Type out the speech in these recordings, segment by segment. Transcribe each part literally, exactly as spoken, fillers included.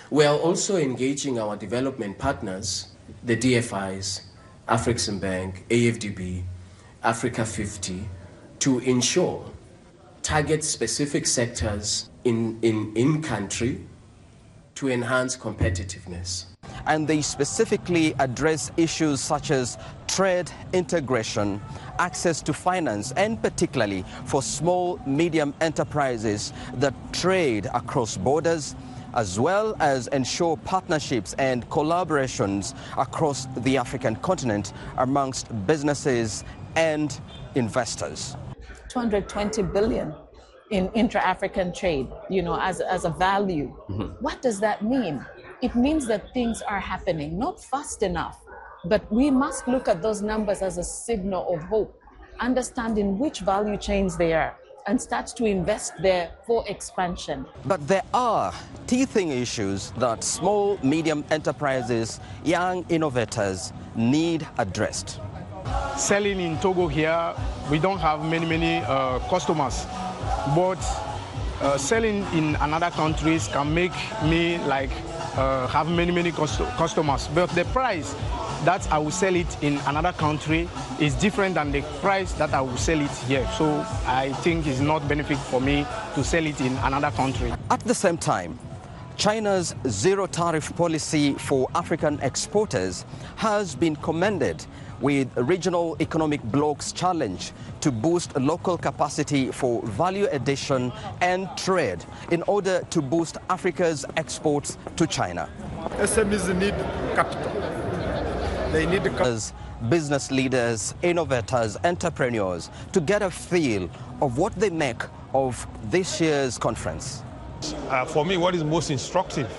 We are also engaging our development partners, the D F Is, Afreximbank, A F D B, Africa fifty, to ensure target specific sectors in, in, in country to enhance competitiveness. And they specifically address issues such as trade integration, access to finance, and particularly for small, medium enterprises that trade across borders, as well as ensure partnerships and collaborations across the African continent amongst businesses and investors. two hundred twenty billion in intra-African trade, you know, as, as a value. Mm-hmm. What does that mean? It means that things are happening, not fast enough, but we must look at those numbers as a signal of hope, understanding which value chains they are, and start to invest there for expansion. But there are teething issues that small, medium enterprises, young innovators need addressed. Selling in Togo here, we don't have many, many uh, customers, but uh, selling in another countries can make me like uh, have many, many cust customers. But the price that I will sell it in another country is different than the price that I will sell it here. So I think it's not benefit for me to sell it in another country. At the same time, China's zero tariff policy for African exporters has been commended, with regional economic blocs challenge to boost local capacity for value addition and trade in order to boost Africa's exports to China. S M Es need capital. They need the As business leaders, innovators, entrepreneurs to get a feel of what they make of this year's conference. Uh, for me, what is most instructive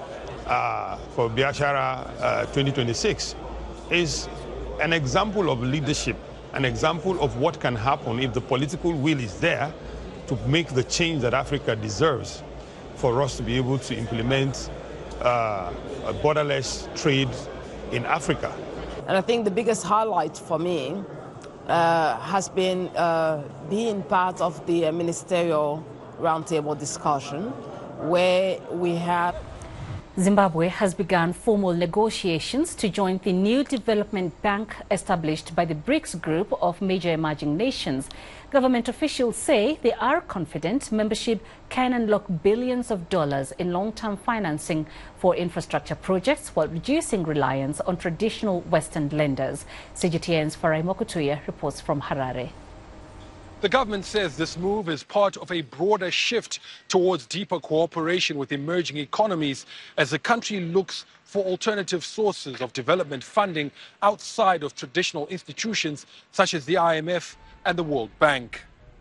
uh, for Biashara uh, twenty twenty-six is an example of leadership, an example of what can happen if the political will is there to make the change that Africa deserves for us to be able to implement uh, a borderless trade in Africa. And I think the biggest highlight for me uh, has been uh, being part of the ministerial roundtable discussion, where we have Zimbabwe has begun formal negotiations to join the new development bank established by the BRICS group of major emerging nations. Government officials say they are confident membership can unlock billions of dollars in long-term financing for infrastructure projects while reducing reliance on traditional Western lenders. C G T N's Farai Mokutuya reports from Harare. The government says this move is part of a broader shift towards deeper cooperation with emerging economies as the country looks for alternative sources of development funding outside of traditional institutions such as the I M F and the World Bank.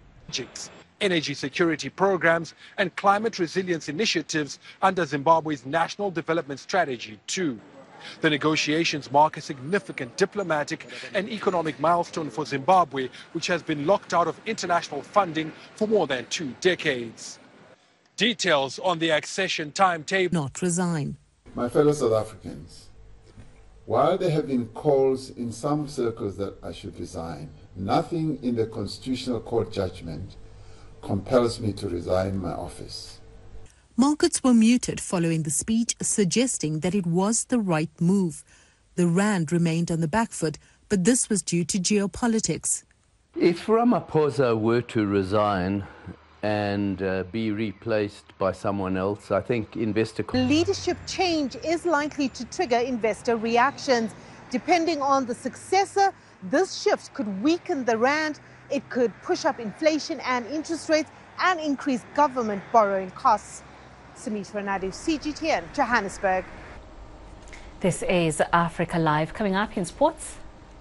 Energy security programs and climate resilience initiatives under Zimbabwe's National Development Strategy too. The negotiations mark a significant diplomatic and economic milestone for Zimbabwe, which has been locked out of international funding for more than two decades. Details on the accession timetable. Not resign. My fellow South Africans, while there have been calls in some circles that I should resign, nothing in the Constitutional Court judgment compels me to resign my office. Markets were muted following the speech, suggesting that it was the right move. The rand remained on the back foot, but this was due to geopolitics. If Ramaphosa were to resign and uh, be replaced by someone else, I think investor... Leadership change is likely to trigger investor reactions. Depending on the successor, this shift could weaken the rand, it could push up inflation and interest rates, and increase government borrowing costs. Samita Nadu, C G T N, Johannesburg. This is Africa Live. Coming up in sports.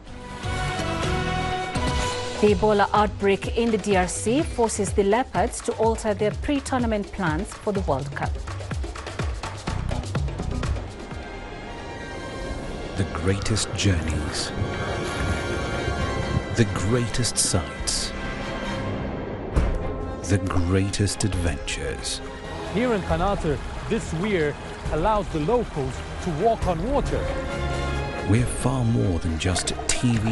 The Ebola outbreak in the D R C forces the Leopards to alter their pre-tournament plans for the World Cup. The greatest journeys, the greatest sights, the greatest adventures. Here in Kanata, this weir allows the locals to walk on water. We're far more than just T V